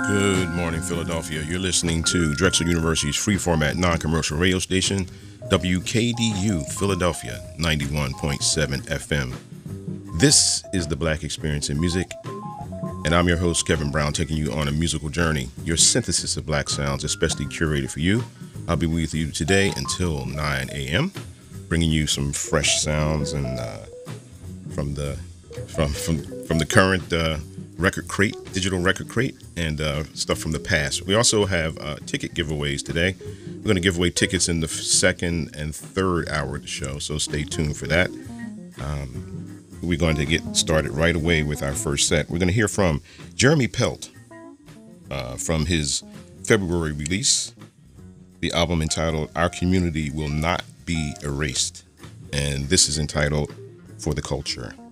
Good morning, Philadelphia. You're listening to Drexel University's free format non-commercial radio station, WKDU Philadelphia 91.7 FM. This is the Black Experience in Music, and I'm your host, Kevin Brown, taking you on a musical journey, your synthesis of black sounds, especially curated for you. I'll be with you today until 9 a.m., bringing you some fresh sounds and from the current record crate, digital record crate, and stuff from the past. We also have ticket giveaways today. We're going to give away tickets in the second and third hour of the show, so stay tuned for that. We're going to get started right away with our first set. We're going to hear from Jeremy Pelt from his February release, the album entitled Our Community Will Not Be Erased. And this is entitled For the Culture.